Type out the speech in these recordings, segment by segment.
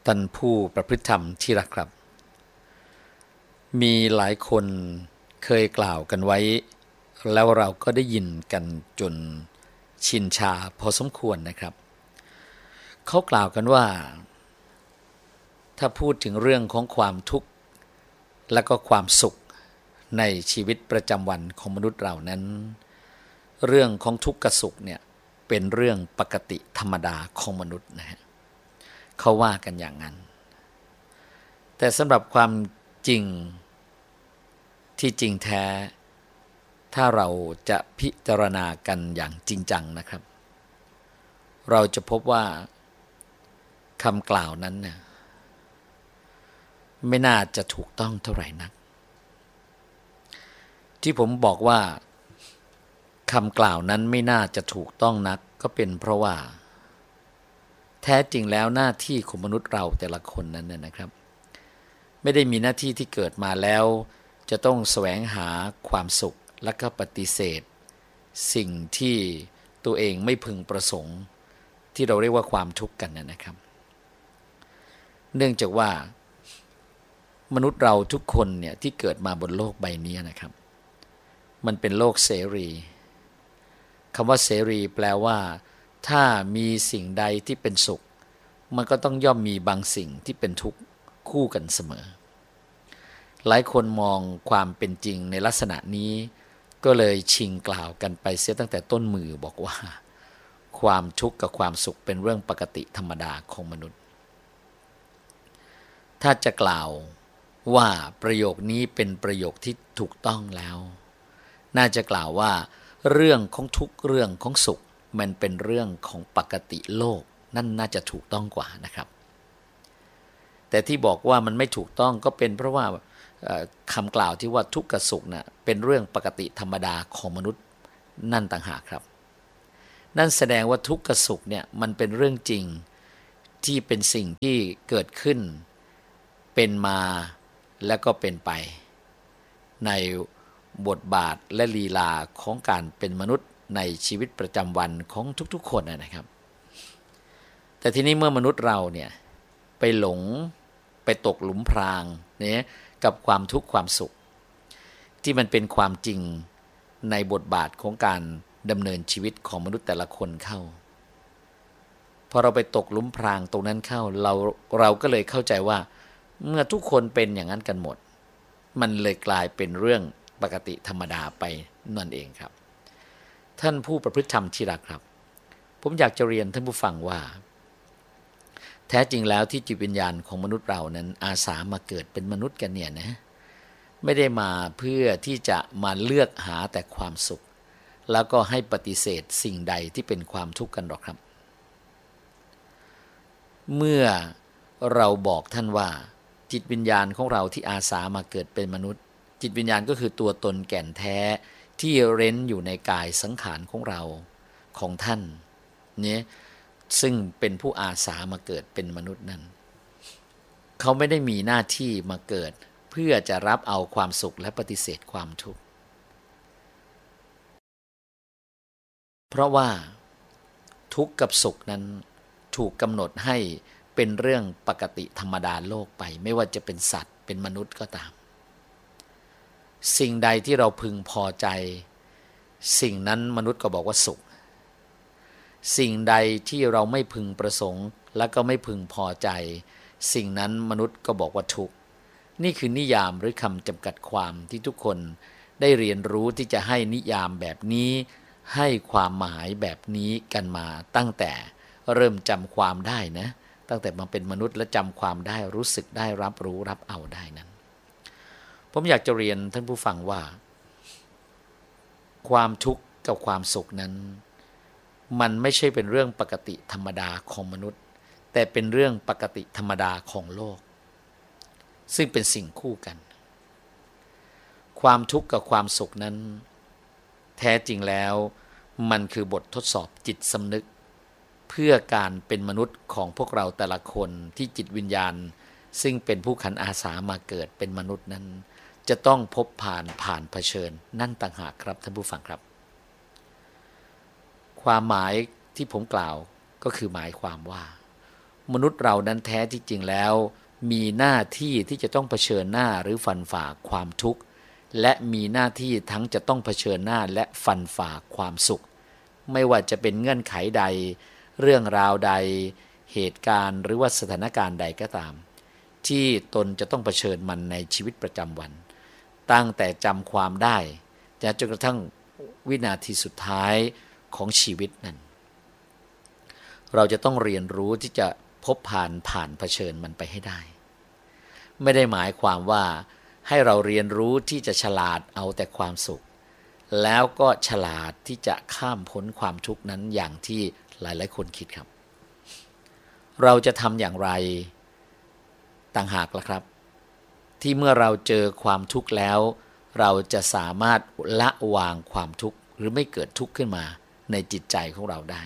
ท่านผู้ประพฤติธรรมที่รักครับมีหลายคนเคยกล่าวกันไว้แล้วเราก็ได้ยินกันจนชินชาพอสมควรนะครับเขากล่าวกันว่าถ้าพูดถึงเรื่องของความทุกข์และก็ความสุขในชีวิตประจำวันของมนุษย์เรานั้นเรื่องของทุกข์กับสุขเนี่ยเป็นเรื่องปกติธรรมดาของมนุษย์นะฮะเขาว่ากันอย่างนั้นแต่สำหรับความจริงที่จริงแท้ถ้าเราจะพิจารณากันอย่างจริงจังนะครับเราจะพบว่าคำกล่าวนั้นเนี่ยไม่น่าจะถูกต้องเท่าไหร่นักที่ผมบอกว่าคำกล่าวนั้นไม่น่าจะถูกต้องนักก็เป็นเพราะว่าแท้จริงแล้วหน้าที่ของมนุษย์เราแต่ละคนนั้นนะครับไม่ได้มีหน้าที่ที่เกิดมาแล้วจะต้องแสวงหาความสุขและก็ปฏิเสธสิ่งที่ตัวเองไม่พึงประสงค์ที่เราเรียกว่าความทุกข์กันนะครับเนื่องจากว่ามนุษย์เราทุกคนเนี่ยที่เกิดมาบนโลกใบนี้นะครับมันเป็นโลกเสรีคำว่าเสรีแปลว่าถ้ามีสิ่งใดที่เป็นสุขมันก็ต้องย่อมมีบางสิ่งที่เป็นทุกข์คู่กันเสมอหลายคนมองความเป็นจริงในลักษณะนี้ก็เลยชิงกล่าวกันไปเสียตั้งแต่ต้นมือบอกว่าความทุกข์กับความสุขเป็นเรื่องปกติธรรมดาของมนุษย์ถ้าจะกล่าวว่าประโยคนี้เป็นประโยคที่ถูกต้องแล้วน่าจะกล่าวว่าเรื่องของทุกข์เรื่องของสุขมันเป็นเรื่องของปกติโลกนั่นน่าจะถูกต้องกว่านะครับแต่ที่บอกว่ามันไม่ถูกต้องก็เป็นเพราะว่าคำกล่าวที่ว่าทุกข์กับสุขน่ะเป็นเรื่องปกติธรรมดาของมนุษย์นั่นต่างหากครับนั่นแสดงว่าทุกข์กับสุขเนี่ยมันเป็นเรื่องจริงที่เป็นสิ่งที่เกิดขึ้นเป็นมาและก็เป็นไปในบทบาทและลีลาของการเป็นมนุษย์ในชีวิตประจำวันของทุกๆคนนะครับแต่ทีนี้เมื่อมนุษย์เราเนี่ยไปหลงไปตกหลุมพรางเนี่ยกับความทุกข์ความสุขที่มันเป็นความจริงในบทบาทของการดำเนินชีวิตของมนุษย์แต่ละคนเข้าพอเราไปตกหลุมพรางตรงนั้นเข้าเราก็เลยเข้าใจว่าเมื่อทุกคนเป็นอย่างนั้นกันหมดมันเลยกลายเป็นเรื่องปกติธรรมดาไปนั่นเองครับท่านผู้ประพฤติธรรมที่รักครับผมอยากจะเรียนท่านผู้ฟังว่าแท้จริงแล้วที่จิตวิญญาณของมนุษย์เรานั้นอาสามาเกิดเป็นมนุษย์กันเนี่ยนะไม่ได้มาเพื่อที่จะมาเลือกหาแต่ความสุขแล้วก็ให้ปฏิเสธสิ่งใดที่เป็นความทุกข์กันหรอกครับเมื่อเราบอกท่านว่าจิตวิญญาณของเราที่อาสามาเกิดเป็นมนุษย์จิตวิญญาณก็คือตัวตนแก่นแท้ที่เร้นอยู่ในกายสังขารของเราของท่านเนี่ยซึ่งเป็นผู้อาสามาเกิดเป็นมนุษย์นั้นเขาไม่ได้มีหน้าที่มาเกิดเพื่อจะรับเอาความสุขและปฏิเสธความทุกข์เพราะว่าทุกข์กับสุขนั้นถูกกำหนดให้เป็นเรื่องปกติธรรมดาโลกไปไม่ว่าจะเป็นสัตว์เป็นมนุษย์ก็ตามสิ่งใดที่เราพึงพอใจสิ่งนั้นมนุษย์ก็บอกว่าสุขสิ่งใดที่เราไม่พึงประสงค์และก็ไม่พึงพอใจสิ่งนั้นมนุษย์ก็บอกว่าทุกข์นี่คือนิยามหรือคำจำกัดความที่ทุกคนได้เรียนรู้ที่จะให้นิยามแบบนี้ให้ความหมายแบบนี้กันมาตั้งแต่เริ่มจำความได้นะตั้งแต่มาเป็นมนุษย์และจำความได้รู้สึกได้รับรู้รับเอาได้นั้นผมอยากจะเรียนท่านผู้ฟังว่าความทุกข์กับความสุขนั้นมันไม่ใช่เป็นเรื่องปกติธรรมดาของมนุษย์แต่เป็นเรื่องปกติธรรมดาของโลกซึ่งเป็นสิ่งคู่กันความทุกข์กับความสุขนั้นแท้จริงแล้วมันคือบททดสอบจิตสำนึกเพื่อการเป็นมนุษย์ของพวกเราแต่ละคนที่จิตวิญญาณซึ่งเป็นผู้ขันอาสามาเกิดเป็นมนุษย์นั้นจะต้องพบผ่านเผชิญนั่นต่างหากครับท่านผู้ฟังครับความหมายที่ผมกล่าวก็คือหมายความว่ามนุษย์เรานั้นแท้ที่จริงแล้วมีหน้าที่ที่จะต้องเผชิญหน้าหรือฟันฝ่าความทุกข์และมีหน้าที่ทั้งจะต้องเผชิญหน้าและฟันฝ่าความสุขไม่ว่าจะเป็นเงื่อนไขใดเรื่องราวใดเหตุการณ์หรือว่าสถานการณ์ใดก็ตามที่ตนจะต้องเผชิญมันในชีวิตประจำวันตั้งแต่จำความได้จนกระทั่งวินาทีสุดท้ายของชีวิตนั้นเราจะต้องเรียนรู้ที่จะพบผ่านเผชิญมันไปให้ได้ไม่ได้หมายความว่าให้เราเรียนรู้ที่จะฉลาดเอาแต่ความสุขแล้วก็ฉลาดที่จะข้ามพ้นความทุกข์นั้นอย่างที่หลายๆคนคิดครับเราจะทำอย่างไรต่างหากล่ะครับที่เมื่อเราเจอความทุกข์แล้วเราจะสามารถละวางความทุกข์หรือไม่เกิดทุกข์ขึ้นมาในจิตใจของเราได้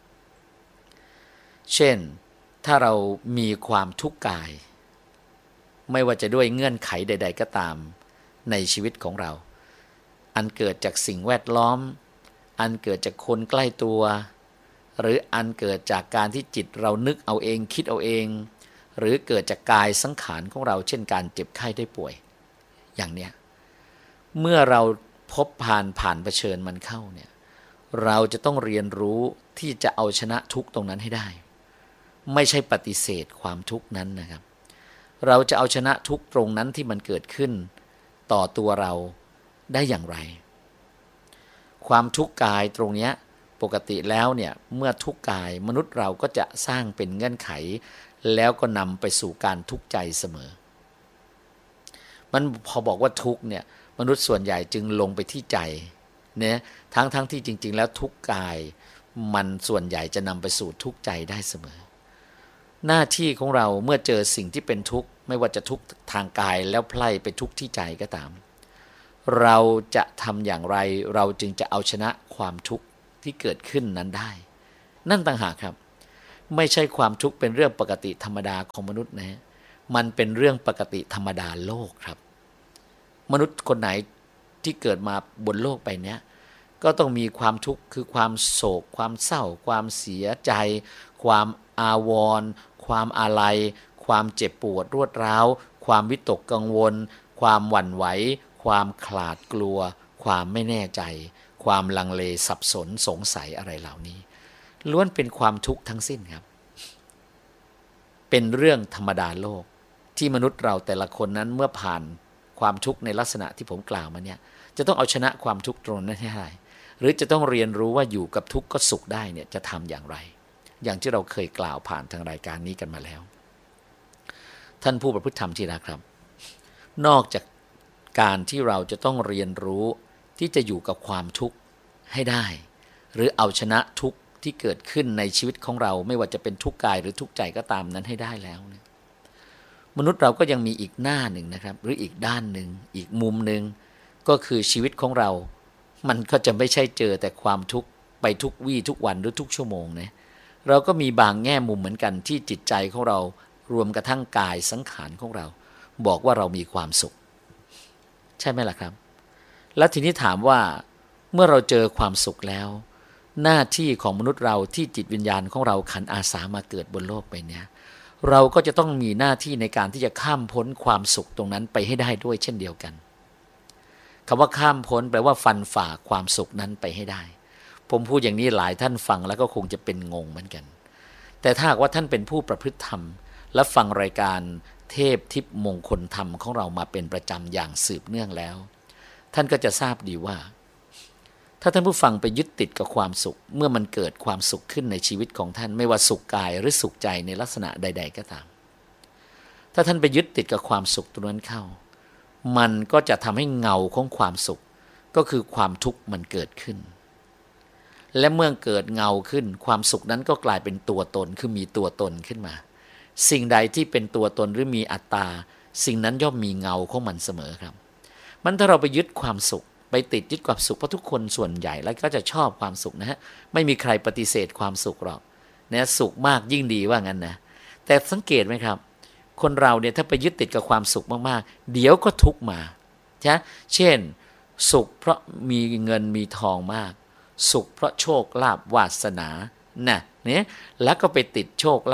เช่นถ้าเรามีความทุกข์กายไม่ว่าจะด้วยเงื่อนไขใดๆก็ตามในชีวิตของเราอันเกิดจากสิ่งแวดล้อมอันเกิดจากคนใกล้ตัวหรืออันเกิดจากการที่จิตเรานึกเอาเองคิดเอาเองหรือเกิดจากกายสังขารของเราเช่นการเจ็บไข้ได้ป่วยอย่างเนี้ยเมื่อเราพบผ่านเผชิญมันเข้าเนี่ยเราจะต้องเรียนรู้ที่จะเอาชนะทุกข์ตรงนั้นให้ได้ไม่ใช่ปฏิเสธความทุกข์นั้นนะครับเราจะเอาชนะทุกข์ตรงนั้นที่มันเกิดขึ้นต่อตัวเราได้อย่างไรความทุกข์กายตรงเนี้ยปกติแล้วเนี่ยเมื่อทุกข์กายมนุษย์เราก็จะสร้างเป็นเงื่อนไขแล้วก็นำไปสู่การทุกข์ใจเสมอมันพอบอกว่าทุกข์เนี่ยมนุษย์ส่วนใหญ่จึงลงไปที่ใจเนี่ยทั้งที่จริงๆแล้วทุกข์กายมันส่วนใหญ่จะนำไปสู่ทุกข์ใจได้เสมอหน้าที่ของเราเมื่อเจอสิ่งที่เป็นทุกข์ไม่ว่าจะทุกข์ทางกายแล้วไพล่ไปทุกข์ที่ใจก็ตามเราจะทำอย่างไรเราจึงจะเอาชนะความทุกข์ที่เกิดขึ้นนั้นได้นั่นต่างหากครับไม่ใช่ความทุกข์เป็นเรื่องปกติธรรมดาของมนุษย์นะมันเป็นเรื่องปกติธรรมดาโลกครับมนุษย์คนไหนที่เกิดมาบนโลกใบนี้ก็ต้องมีความทุกข์คือความโศกความเศร้าความเสียใจความอาวรณ์ความอาลัยความเจ็บปวดรวดร้าวความวิตกกังวลความหวั่นไหวความขลาดกลัวความไม่แน่ใจความลังเลสับสนสงสัยอะไรเหล่านี้ล้วนเป็นความทุกข์ทั้งสิ้นครับเป็นเรื่องธรรมดาโลกที่มนุษย์เราแต่ละคนนั้นเมื่อผ่านความทุกข์ในลักษณะที่ผมกล่าวมาเนี่ยจะต้องเอาชนะความทุกข์ตรงนั้นให้ได้หรือจะต้องเรียนรู้ว่าอยู่กับทุกข์ก็สุขได้เนี่ยจะทำอย่างไรอย่างที่เราเคยกล่าวผ่านทางรายการนี้กันมาแล้วท่านผู้ประพฤติธรรมที่รักครับนอกจากการที่เราจะต้องเรียนรู้ที่จะอยู่กับความทุกข์ให้ได้หรือเอาชนะทุกข์ที่เกิดขึ้นในชีวิตของเราไม่ว่าจะเป็นทุกข์กายหรือทุกข์ใจก็ตามนั้นให้ได้แล้วเนี่ยมนุษย์เราก็ยังมีอีกหน้าหนึ่งนะครับหรืออีกด้านหนึ่งอีกมุมหนึ่งก็คือชีวิตของเรามันก็จะไม่ใช่เจอแต่ความทุกข์ไปทุกวี่ทุกวันหรือทุกชั่วโมงนะเราก็มีบางแง่มุมเหมือนกันที่จิตใจของเรารวมกระทั่งกายสังขารของเราบอกว่าเรามีความสุขใช่ไหมล่ะครับแล้วทีนี้ถามว่าเมื่อเราเจอความสุขแล้วหน้าที่ของมนุษย์เราที่จิตวิญญาณของเราขันอาสามาเกิดบนโลกใบนี้เราก็จะต้องมีหน้าที่ในการที่จะข้ามพ้นความสุขตรงนั้นไปให้ได้ด้วยเช่นเดียวกันคำว่าข้ามพ้นแปลว่าฟันฝ่าความสุขนั้นไปให้ได้ผมพูดอย่างนี้หลายท่านฟังแล้วก็คงจะเป็นงงเหมือนกันแต่ถ้าหากว่าท่านเป็นผู้ประพฤติธรรมและฟังรายการเทพทิพย์มงคลธรรมของเรามาเป็นประจำอย่างสืบเนื่องแล้วท่านก็จะทราบดีว่าถ้าท่านผู้ฟังไปยึดติดกับความสุขเมื่อมันเกิดความสุขขึ้นในชีวิตของท่านไม่ว่าสุขกายหรือสุขใจในลักษณะใดๆก็ตามถ้าท่านไปยึดติดกับความสุขตรงนั้นเข้ามันก็จะทำให้เงาของความสุขก็คือความทุกข์มันเกิดขึ้นและเมื่อเกิดเงาขึ้นความสุขนั้นก็กลายเป็นตัวตนคือมีตัวตนขึ้นมาสิ่งใดที่เป็นตัวตนหรือมีอัตตาสิ่งนั้นย่อมมีเงาของมันเสมอครับมันถ้าเราไปยึดความสุขไปติดยึดความสุขเพราะทุกคนส่วนใหญ่แล้วก็จะชอบความสุขนะฮะไม่มีใครปฏิเสธความสุขหรอกนะสุขมากยิ่งดีว่างั้นนะแต่สังเกตไหมครับคนเราเนี่ยถ้าไปยึดติดกับความสุขมากๆเดี๋ยวก็ทุกข์มาใช่เช่นสุขเพราะมีเงินมีทองมากสุขเพราะโชคลาภวาสนาน่ะเนี่ยแล้วก็ไปติดโชคลาภ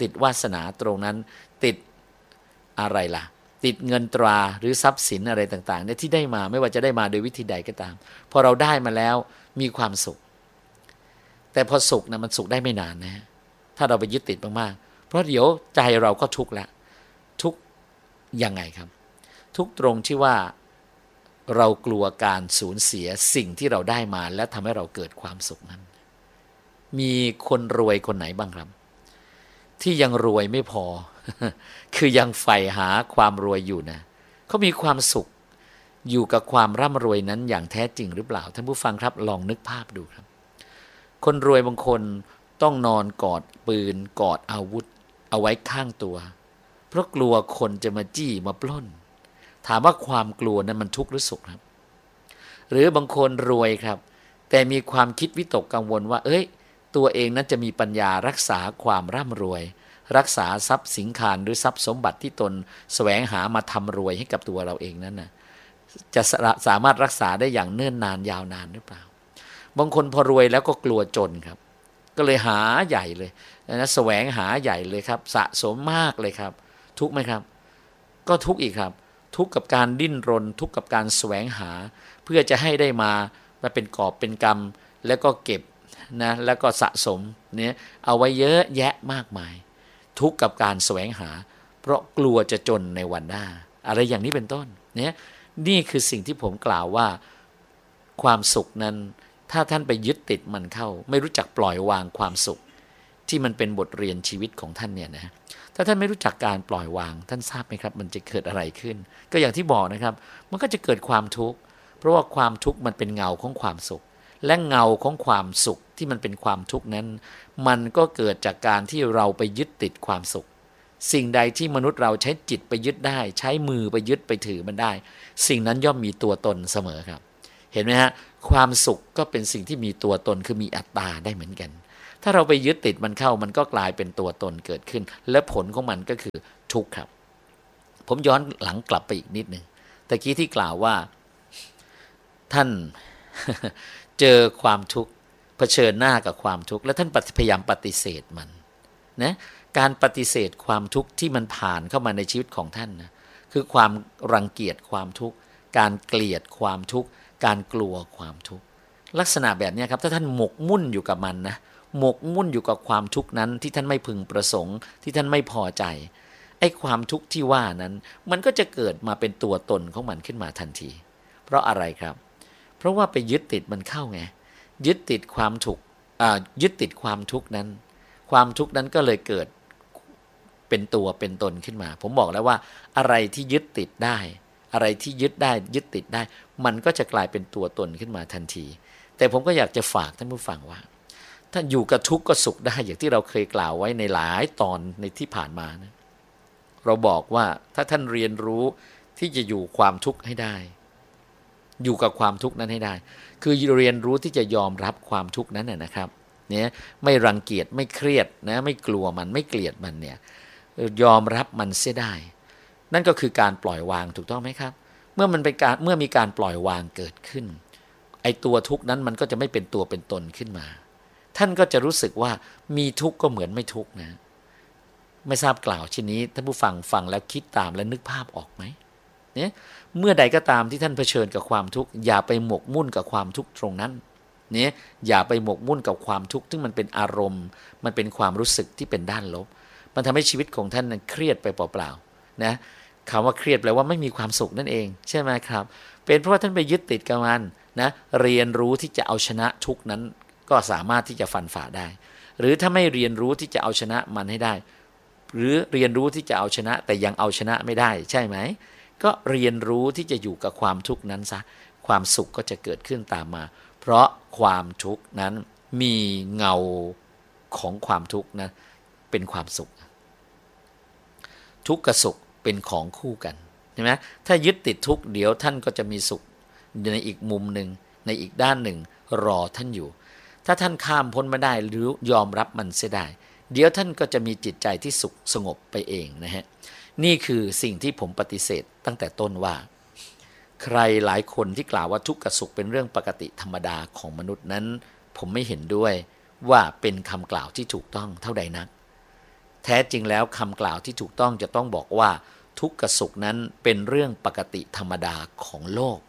ติดวาสนาตรงนั้นติดอะไรล่ะติดเงินตราหรือทรัพย์สินอะไรต่างๆเนี่ยที่ได้มาไม่ว่าจะได้มาโดยวิธีใดก็ตามพอเราได้มาแล้วมีความสุขแต่พอสุขนะมันสุขได้ไม่นานนะถ้าเราไปยึดติดมากๆเพราะเดี๋ยวใจเราก็ทุกข์ละทุกข์ยังไงครับทุกข์ตรงที่ว่าเรากลัวการสูญเสียสิ่งที่เราได้มาและทำให้เราเกิดความสุขนั้นมีคนรวยคนไหนบ้างครับที่ยังรวยไม่พอ คือยังใฝ่หาความรวยอยู่นะเขามีความสุขอยู่กับความร่ำรวยนั้นอย่างแท้จริงหรือเปล่าท่านผู้ฟังครับลองนึกภาพดูครับคนรวยบางคนต้องนอนกอดปืนกอดอาวุธเอาไว้ข้างตัวเพราะกลัวคนจะมาจี้มาปล้นถามว่าความกลัวนั้นมันทุกข์หรือสุขครับหรือบางคนรวยครับแต่มีความคิดวิตกกังวลว่าตัวเองนั้นจะมีปัญญารักษาความร่ำรวยรักษาทรัพย์สินคารหรือทรัพย์สมบัติที่ตนแสวงหามาทำรวยให้กับตัวเราเองนั้นนะจะสามารถรักษาได้อย่างเนิ่นนานยาวนานหรือเปล่าบางคนพอรวยแล้วก็กลัวจนครับก็เลยหาใหญ่เลยนะแสวงหาใหญ่เลยครับสะสมมากเลยครับทุกข์ไหมครับก็ทุกข์อีกครับทุกข์กับการดิ้นรนทุกข์กับการแสวงหาเพื่อจะให้ได้มาเป็นกอบเป็นกำแล้วก็เก็บนะแล้วก็สะสมเนี่ยเอาไว้เยอะแยะมากมายทุกข์กับการแสวงหาเพราะกลัวจะจนในวันหน้าอะไรอย่างนี้เป็นต้นเนี่ยนี่คือสิ่งที่ผมกล่าวว่าความสุขนั้นถ้าท่านไปยึดติดมันเข้าไม่รู้จักปล่อยวางความสุขที่มันเป็นบทเรียนชีวิตของท่านเนี่ยนะถ้าท่านไม่รู้จักการปล่อยวางท่านทราบไหมครับมันจะเกิดอะไรขึ้นก็อย่างที่บอกนะครับมันก็จะเกิดความทุกข์เพราะว่าความทุกข์มันเป็นเงาของความสุขและเงาของความสุขที่มันเป็นความทุกข์นั้นมันก็เกิดจากการที่เราไปยึดติดความสุขสิ่งใดที่มนุษย์เราใช้จิตไปยึดได้ใช้มือไปยึดไปถือมันได้สิ่งนั้นย่อมมีตัวตนเสมอครับเห็นไหมฮะความสุขก็เป็นสิ่งที่มีตัวตนคือมีอัตตาได้เหมือนกันถ้าเราไปยึดติดมันเข้ามันก็กลายเป็นตัวตนเกิดขึ้นและผลของมันก็คือทุกข์ครับผมย้อนหลังกลับไปอีกนิดนึงตะกี้ที่กล่าวว่าท่าน เจอความทุกข์เผชิญหน้ากับความทุกข์และท่านพยายามปฏิเสธมันนะการปฏิเสธความทุกข์ที่มันผ่านเข้ามาในชีวิตของท่านนะคือความรังเกียจความทุกข์การเกลียดความทุกข์การกลัวความทุกข์ลักษณะแบบนี้ครับถ้าท่านหมกมุ่นอยู่กับมันนะหมกมุ่นอยู่กับความทุกข์นั้นที่ท่านไม่พึงประสงค์ที่ท่านไม่พอใจไอ้ความทุกข์ที่ว่านั้นมันก็จะเกิดมาเป็นตัวตนของมันขึ้นมาทันทีเพราะอะไรครับเพราะว่าไปยึดติดมันเข้าไงยึดติดความทุกข์ยึดติดความทุกข์นั้นความทุกข์นั้นก็เลยเกิดเป็นตัวเป็นตนขึ้นมาผมบอกแล้วว่าอะไรที่ยึดติดได้อะไรที่ยึดได้ยึดติดได้มันก็จะกลายเป็นตัวตนขึ้นมาทันทีแต่ผมก็อยากจะฝากท่านผู้ฟังว่าถ้าอยู่กับทุกข์ก็สุขได้อย่างที่เราเคยกล่าวไว้ในหลายตอนในที่ผ่านมานะเราบอกว่าถ้าท่านเรียนรู้ที่จะอยู่ความทุกข์ให้ได้อยู่กับความทุกข์นั้นให้ได้คือเรียนรู้ที่จะยอมรับความทุกข์นั้นนะครับเนี่ยไม่รังเกียจไม่เครียดนะไม่กลัวมันไม่เกลียดมันเนี่ยยอมรับมันเสียได้นั่นก็คือการปล่อยวางถูกต้องไหมครับเมื่อมีการปล่อยวางเกิดขึ้นไอ้ตัวทุกข์นั้นมันก็จะไม่เป็นตัวเป็นตนขึ้นมาท่านก็จะรู้สึกว่ามีทุกข์ก็เหมือนไม่ทุกข์นะไม่ทราบกล่าวเช่นนี้ท่านผู้ฟังฟังแล้วคิดตามและนึกภาพออกไหมเนี่ยเมื่อใดก็ตามที่ท่านเผชิญกับความทุกข์อย่าไปหมกมุ่นกับความทุกข์ตรงนั้นเนี่ยอย่าไปหมกมุ่นกับความทุกข์ซึ่งมันเป็นอารมณ์มันเป็นความรู้สึกที่เป็นด้านลบมันทำให้ชีวิตของท่านนั้นเครียดไปเปล่าๆนะคำว่าเครียดแปลว่าไม่มีความสุขนั่นเองใช่ไหมครับเป็นเพราะว่าท่านไปยึดติดกับมันนะเรียนรู้ที่จะเอาชนะทุกข์นั้นก็สามารถที่จะฟันฝ่าได้หรือถ้าไม่เรียนรู้ที่จะเอาชนะมันให้ได้หรือเรียนรู้ที่จะเอาชนะแต่ยังเอาชนะไม่ได้ใช่ไหมก็เรียนรู้ที่จะอยู่กับความทุกข์นั้นซะความสุขก็จะเกิดขึ้นตามมาเพราะความทุกข์นั้นมีเงาของความทุกข์นะเป็นความสุขทุกข์กับสุขเป็นของคู่กันใช่ไหมถ้ายึดติดทุกข์เดี๋ยวท่านก็จะมีสุขในอีกมุมหนึ่งในอีกด้านหนึ่งรอท่านอยู่ถ้าท่านข้ามพ้นมาได้หรือยอมรับมันเสียได้เดี๋ยวท่านก็จะมีจิตใจที่สุขสงบไปเองนะฮะนี่คือสิ่งที่ผมปฏิเสธตั้งแต่ต้นว่าใครหลายคนที่กล่าวว่าทุกข์กับสุขเป็นเรื่องปกติธรรมดาของมนุษย์นั้นผมไม่เห็นด้วยว่าเป็นคำกล่าวที่ถูกต้องเท่าใดนักแท้จริงแล้วคำกล่าวที่ถูกต้องจะต้องบอกว่าทุกข์กับสุขนั้นเป็นเรื่องปกติธรรมดาของโลก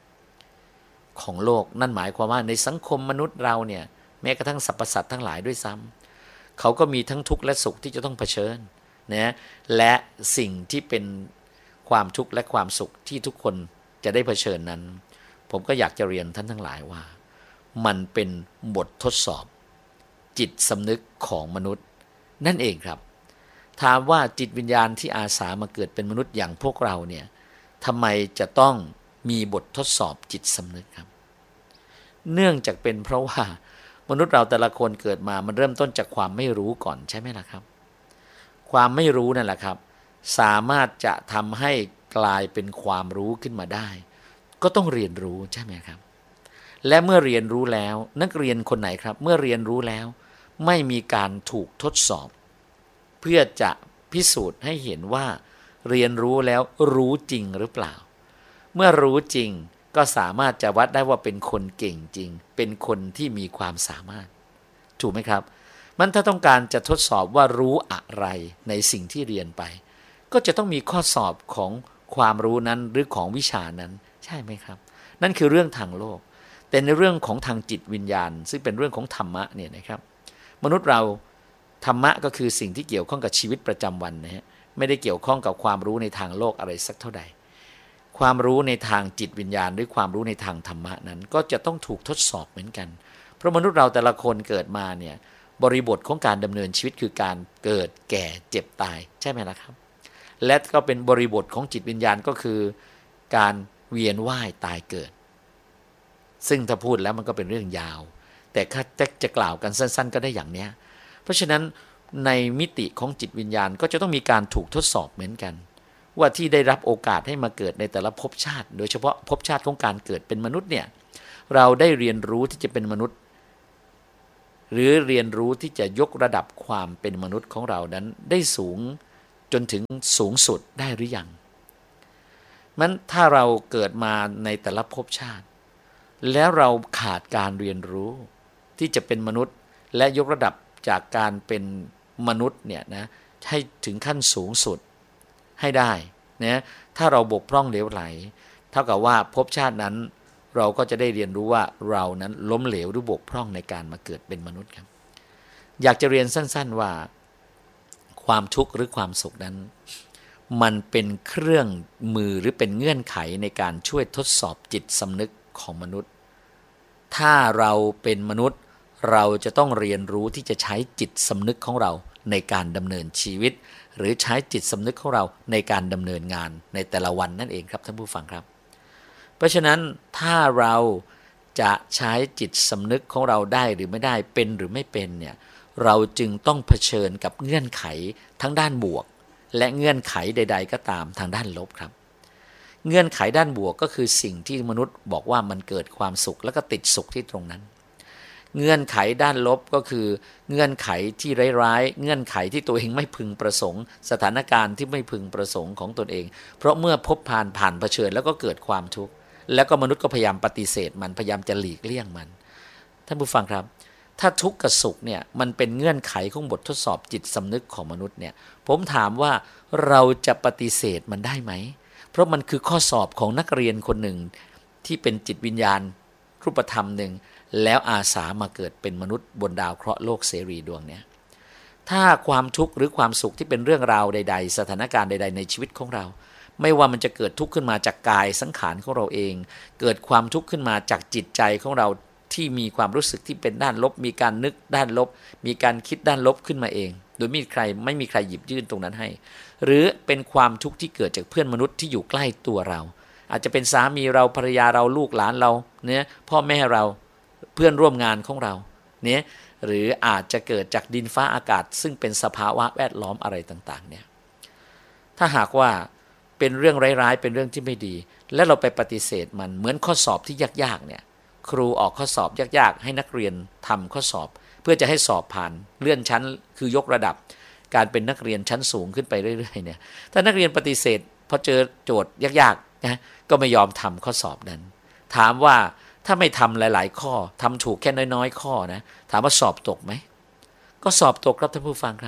นั่นหมายความว่าในสังคมมนุษย์เราเนี่ยแม้กระทั่งสรรพสัตว์ทั้งหลายด้วยซ้ำเขาก็มีทั้งทุกข์และสุขที่จะต้องเผชิญนะและสิ่งที่เป็นความทุกข์และความสุขที่ทุกคนจะได้เผชิญนั้นผมก็อยากจะเรียนท่านทั้งหลายว่ามันเป็นบททดสอบจิตสำนึกของมนุษย์นั่นเองครับถามว่าจิตวิญญาณที่อาสามาเกิดเป็นมนุษย์อย่างพวกเราเนี่ยทำไมจะต้องมีบททดสอบจิตสำนึกครับเนื่องจากเป็นเพราะว่ามนุษย์เราแต่ละคนเกิดมามันเริ่มต้นจากความไม่รู้ก่อนใช่ไหมล่ะครับความไม่รู้นั่นแหละครับสามารถจะทำให้กลายเป็นความรู้ขึ้นมาได้ก็ต้องเรียนรู้ใช่ไหมครับและเมื่อเรียนรู้แล้วนักเรียนคนไหนครับเมื่อเรียนรู้แล้วไม่มีการถูกทดสอบเพื่อจะพิสูจน์ให้เห็นว่าเรียนรู้แล้วรู้จริงหรือเปล่าเมื่อรู้จริงก็สามารถจะวัดได้ว่าเป็นคนเก่งจริงเป็นคนที่มีความสามารถถูกไหมครับมันถ้าต้องการจะทดสอบว่ารู้อะไรในสิ่งที่เรียนไปก็จะต้องมีข้อสอบของความรู้นั้นหรือของวิชานั้นใช่ไหมครับนั่นคือเรื่องทางโลกแต่ในเรื่องของทางจิตวิญญาณซึ่งเป็นเรื่องของธรรมะเนี่ยนะครับมนุษย์เราธรรมะก็คือสิ่งที่เกี่ยวข้องกับชีวิตประจำวันนะฮะไม่ได้เกี่ยวข้องกับความรู้ในทางโลกอะไรสักเท่าใดความรู้ในทางจิตวิญญาณหรือความรู้ในทางธรรมะนั้นก็จะต้องถูกทดสอบเหมือนกันเพราะมนุษย์เราแต่ละคนเกิดมาเนี่ยบริบทของการดำเนินชีวิตคือการเกิดแก่เจ็บตายใช่ไหมล่ะครับและก็เป็นบริบทของจิตวิญญาณก็คือการเวียนว่ายตายเกิดซึ่งถ้าพูดแล้วมันก็เป็นเรื่องยาวแต่ถ้าจะกล่าวกันสั้นๆก็ได้อย่างเนี้ยเพราะฉะนั้นในมิติของจิตวิญญาณก็จะต้องมีการถูกทดสอบเหมือนกันว่าที่ได้รับโอกาสให้มาเกิดในแต่ละภพชาติโดยเฉพาะภพชาติของการเกิดเป็นมนุษย์เนี่ยเราได้เรียนรู้ที่จะเป็นมนุษย์หรือเรียนรู้ที่จะยกระดับความเป็นมนุษย์ของเรานั้นได้สูงจนถึงสูงสุดได้หรือยังมันถ้าเราเกิดมาในแต่ละภพชาติแล้วเราขาดการเรียนรู้ที่จะเป็นมนุษย์และยกระดับจากการเป็นมนุษย์เนี่ยนะให้ถึงขั้นสูงสุดให้ได้นะถ้าเราบกพร่องเหลวไหลเท่ากับว่าภพชาตินั้นเราก็จะได้เรียนรู้ว่าเรานั้นล้มเหลวหรือบกพร่องในการมาเกิดเป็นมนุษย์ครับอยากจะเรียนสั้นๆว่าความทุกข์หรือความสุขนั้นมันเป็นเครื่องมือหรือเป็นเงื่อนไขในการช่วยทดสอบจิตสำนึกของมนุษย์ถ้าเราเป็นมนุษย์เราจะต้องเรียนรู้ที่จะใช้จิตสำนึกของเราในการดำเนินชีวิตหรือใช้จิตสำนึกของเราในการดำเนินงานในแต่ละวันนั่นเองครับท่านผู้ฟังครับเพราะฉะนั้นถ้าเราจะใช้จิตสำนึกของเราได้หรือไม่ได้เป็นหรือไม่เป็นเนี่ยเราจึงต้องเผชิญกับเงื่อนไขทั้งด้านบวกและเงื่อนไขใดๆก็ตามทางด้านลบครับเงื่อนไขด้านบวกก็คือสิ่งที่มนุษย์บอกว่ามันเกิดความสุขแล้วก็ติดสุขที่ตรงนั้นเงื่อนไขด้านลบก็คือเงื่อนไขที่ร้ายๆเงื่อนไขที่ตัวเองไม่พึงประสงค์สถานการณ์ที่ไม่พึงประสงค์ของตนเองเพราะเมื่อพบผ่านเผชิญแล้วก็เกิดความทุกข์แล้วก็มนุษย์ก็พยายามปฏิเสธมันพยายามจะหลีกเลี่ยงมันท่านผู้ฟังครับถ้าทุกข์กับสุขเนี่ยมันเป็นเงื่อนไขของบททดสอบจิตสำนึกของมนุษย์เนี่ยผมถามว่าเราจะปฏิเสธมันได้ไหมเพราะมันคือข้อสอบของนักเรียนคนหนึ่งที่เป็นจิตวิญญาณรูปธรรมหนึ่งแล้วอาสามาเกิดเป็นมนุษย์บนดาวเคราะห์โลกเสรีดวงนี้ถ้าความทุกข์หรือความสุขที่เป็นเรื่องราวใดๆสถานการณ์ใดๆในชีวิตของเราไม่ว่ามันจะเกิดทุกข์ขึ้นมาจากกายสังขารของเราเองเกิดความทุกข์ขึ้นมาจากจิตใจของเราที่มีความรู้สึกที่เป็นด้านลบมีการนึกด้านลบมีการคิดด้านลบขึ้นมาเองโดยไม่มีใครหยิบยื่นตรงนั้นให้หรือเป็นความทุกข์ที่เกิดจากเพื่อนมนุษย์ที่อยู่ใกล้ตัวเราอาจจะเป็นสามีเราภรรยาเราลูกหลานเราเนี่ยพ่อแม่เราเพื่อนร่วมงานของเราเนี่ยหรืออาจจะเกิดจากดินฟ้าอากาศซึ่งเป็นสภาวะแวดล้อมอะไรต่างๆเนี่ยถ้าหากว่าเป็นเรื่องร้ายๆเป็นเรื่องที่ไม่ดีและเราไปปฏิเสธมันเหมือนข้อสอบที่ยากๆเนี่ยครูออกข้อสอบยากๆให้นักเรียนทำข้อสอบเพื่อจะให้สอบผ่านเลื่อนชั้นคือยกระดับการเป็นนักเรียนชั้นสูงขึ้นไปเรื่อยๆเนี่ยถ้านักเรียนปฏิเสธพอเจอโจทย์ยากๆนะก็ไม่ยอมทำข้อสอบนั้นถามว่าถ้าไม่ทำหลายๆข้อทำถูกแค่น้อยๆข้อนะถามว่าสอบตกไหมก็สอบตกครับท่านผู้ฟังครับ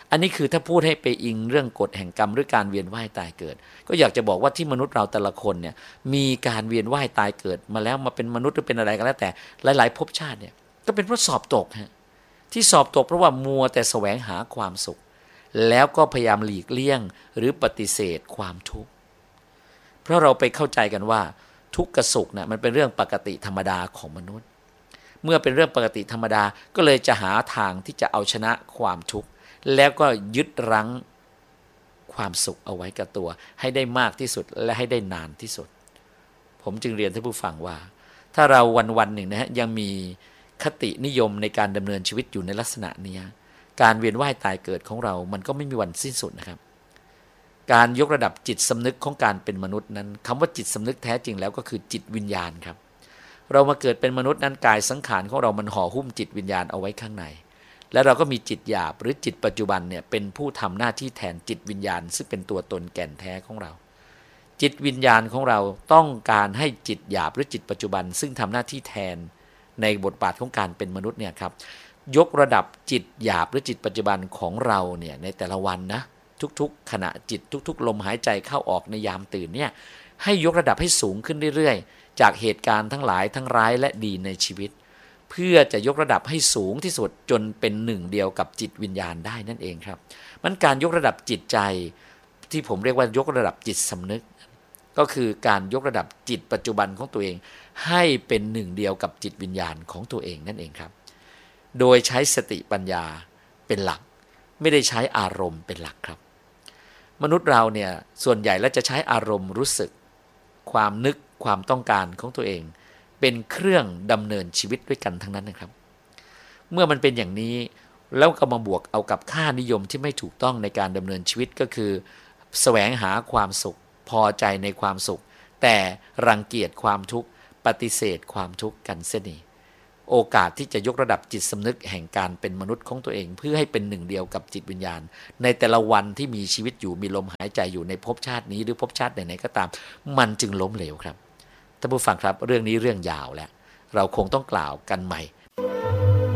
อันนี้คือถ้าพูดให้ไปอิงเรื่องกฎแห่งกรรมหรือการเวียนว่ายตายเกิดก็อยากจะบอกว่าที่มนุษย์เราแต่ละคนเนี่ยมีการเวียนว่ายตายเกิดมาแล้วมาเป็นมนุษย์หรือเป็นอะไรก็แล้วแต่หลายๆภพชาติเนี่ยก็เป็นเพราะสอบตกฮะที่สอบตกเพราะว่ามัวแต่แสวงหาความสุขแล้วก็พยายามหลีกเลี่ยงหรือปฏิเสธความทุกข์เพราะเราไปเข้าใจกันว่าทุกข์กับสุขเนี่ยมันเป็นเรื่องปกติธรรมดาของมนุษย์เมื่อเป็นเรื่องปกติธรรมดาก็เลยจะหาทางที่จะเอาชนะความทุกข์แล้วก็ยึดรั้งความสุขเอาไว้กับตัวให้ได้มากที่สุดและให้ได้นานที่สุดผมจึงเรียนท่านผู้ฟังว่าถ้าเราวันๆหนึ่งนะฮะยังมีคตินิยมในการดำเนินชีวิตอยู่ในลักษณะนี้การเวียนว่ายตายเกิดของเรามันก็ไม่มีวันสิ้นสุดนะครับการยกระดับจิตสำนึกของการเป็นมนุษย์นั้นคำว่าจิตสำนึกแท้จริงแล้วก็คือจิตวิญญาณครับเรามาเกิดเป็นมนุษย์นั้นกายสังขารของเรามันห่อหุ้มจิตวิญญาณเอาไว้ข้างในและเราก็มีจิตหยาบหรือจิตปัจจุบันเนี่ยเป็นผู้ทำหน้าที่แทนจิตวิญญาณซึ่งเป็นตัวตนแก่นแท้ของเราจิตวิญญาณของเราต้องการให้จิตหยาบหรือจิตปัจจุบันซึ่งทำหน้าที่แทนในบทบาทของการเป็นมนุษย์เนี่ยครับยกระดับจิตหยาบหรือจิตปัจจุบันของเราเนี่ยในแต่ละวันนะทุกๆขณะจิตทุกๆลมหายใจเข้าออกในยามตื่นเนี่ยให้ยกระดับให้สูงขึ้นเรื่อยๆจากเหตุการณ์ทั้งหลายทั้งร้ายและดีในชีวิตเพื่อจะยกระดับให้สูงที่สุดจนเป็นหนึ่งเดียวกับจิตวิญญาณได้นั่นเองครับมันการยกระดับจิตใจที่ผมเรียกว่ายกระดับจิตสำนึกก็คือการยกระดับจิตปัจจุบันของตัวเองให้เป็นหนึ่งเดียวกับจิตวิญญาณของตัวเองนั่นเองครับโดยใช้สติปัญญาเป็นหลักไม่ได้ใช้อารมณ์เป็นหลักครับมนุษย์เราเนี่ยส่วนใหญ่แล้วจะใช้อารมณ์รู้สึกความนึกความต้องการของตัวเองเป็นเครื่องดำเนินชีวิตด้วยกันทั้งนั้นนะครับเมื่อมันเป็นอย่างนี้แล้วก็มาบวกเอากับค่านิยมที่ไม่ถูกต้องในการดำเนินชีวิตก็คือแสวงหาความสุขพอใจในความสุขแต่รังเกียจความทุกข์ปฏิเสธความทุกข์กันเสียนี่โอกาสที่จะยกระดับจิตสำนึกแห่งการเป็นมนุษย์ของตัวเองเพื่อให้เป็นหนึ่งเดียวกับจิตวิญญาณในแต่ละวันที่มีชีวิตอยู่มีลมหายใจอยู่ในภพชาตินี้หรือภพชาติไหนๆก็ตามมันจึงล้มเหลวครับท่านผู้ฟังครับเรื่องนี้เรื่องยาวแล้วเราคงต้องกล่าวกันใหม่